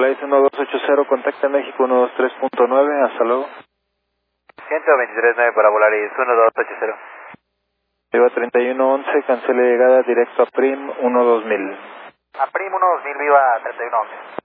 Place 1280, contacta México 123.9, hasta luego. 123.9 para Volaris 1280. Viva 3111, cancele llegada directo a PRIM 12000. A PRIM 12000, viva 3111.